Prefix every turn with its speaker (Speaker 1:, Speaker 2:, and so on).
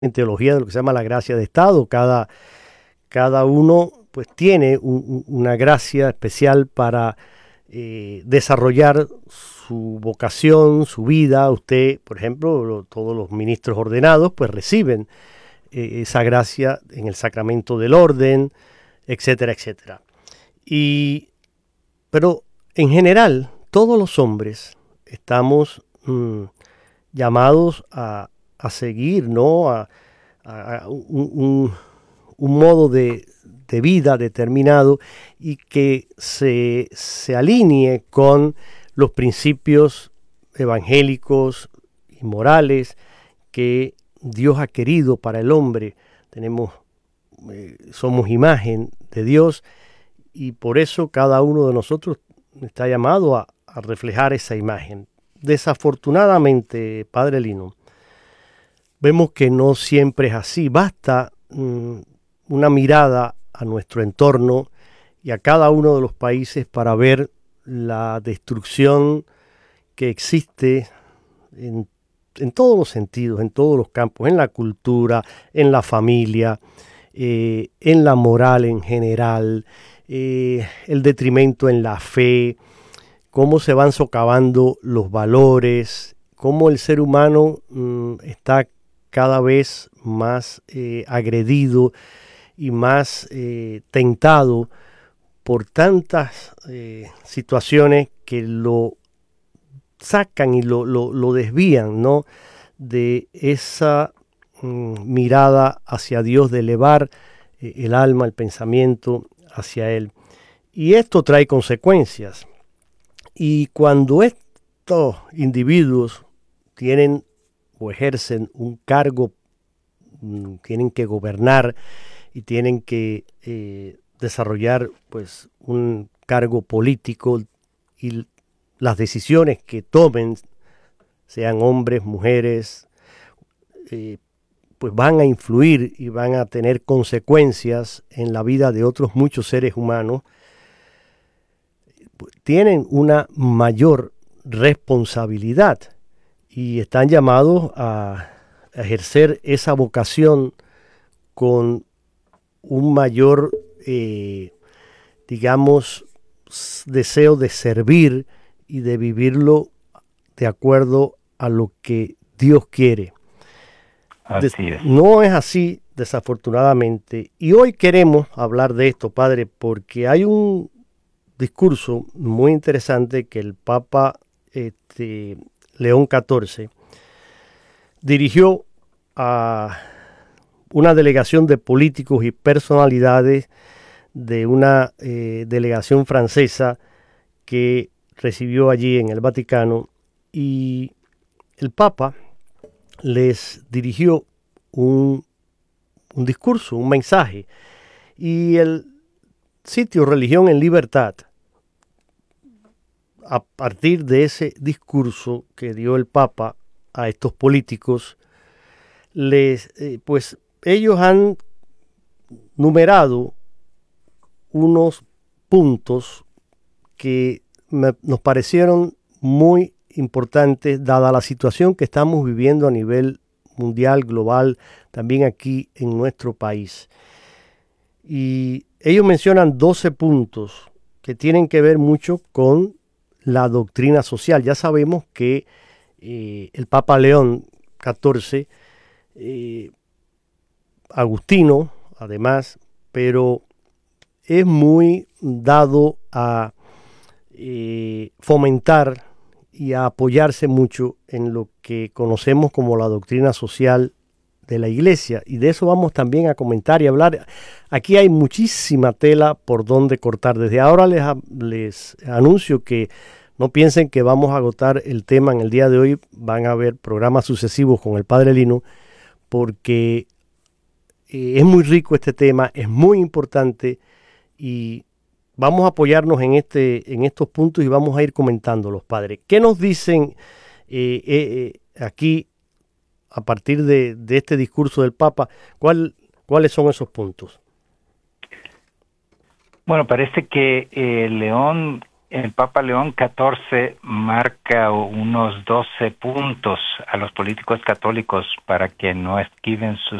Speaker 1: en teología de lo que se llama la gracia de Estado. Cada uno pues tiene una gracia especial para desarrollar su vocación, su vida. Usted, por ejemplo, todos los ministros ordenados pues reciben esa gracia en el sacramento del orden, etcétera, etcétera. Pero en general, todos los hombres estamos llamados a seguir, ¿no? A un modo de vida determinado y que se alinee con los principios evangélicos y morales que Dios ha querido para el hombre. Somos imagen de Dios y por eso cada uno de nosotros está llamado a reflejar esa imagen. Desafortunadamente, Padre Lino, vemos que no siempre es así. Basta una mirada a nuestro entorno y a cada uno de los países para ver la destrucción que existe en todos los sentidos, en todos los campos, en la cultura, en la familia, en la moral en general, el detrimento en la fe, cómo se van socavando los valores, cómo el ser humano está cada vez más agredido y más tentado por tantas situaciones que lo sacan y lo desvían, ¿no? De esa mirada hacia Dios, de elevar el alma, el pensamiento hacia Él. Y esto trae consecuencias. Y cuando estos individuos tienen o ejercen un cargo, tienen que gobernar y tienen que desarrollar pues un cargo político, y las decisiones que tomen, sean hombres, mujeres, pues van a influir y van a tener consecuencias en la vida de otros muchos seres humanos. Tienen una mayor responsabilidad y están llamados a ejercer esa vocación con un mayor, digamos, deseo de servir y de vivirlo de acuerdo a lo que Dios quiere.
Speaker 2: Así es.
Speaker 1: No es así, desafortunadamente. Y hoy queremos hablar de esto, Padre, porque hay un discurso muy interesante que el Papa León XIV dirigió a una delegación de políticos y personalidades de una delegación francesa que recibió allí en el Vaticano, y el Papa les dirigió un discurso, un mensaje, y el sitio Religión en Libertad, a partir de ese discurso que dio el Papa a estos políticos, pues ellos han numerado unos puntos que nos parecieron muy importantes dada la situación que estamos viviendo a nivel mundial, global, también aquí en nuestro país. Y ellos mencionan 12 puntos que tienen que ver mucho con la doctrina social. Ya sabemos que el Papa León XIV, agustino además, pero es muy dado a fomentar y a apoyarse mucho en lo que conocemos como la doctrina social de la Iglesia, y de eso vamos también a comentar y hablar. Aquí hay muchísima tela por donde cortar. Desde ahora les anuncio que no piensen que vamos a agotar el tema en el día de hoy. Van a haber programas sucesivos con el Padre Lino, porque es muy rico este tema, es muy importante, y vamos a apoyarnos en estos puntos y vamos a ir comentándolos, Padre. ¿Qué nos dicen aquí a partir de este discurso del Papa? ¿Cuáles son esos puntos?
Speaker 2: Bueno, parece que León el Papa León XIV marca unos 12 puntos a los políticos católicos para que no esquiven sus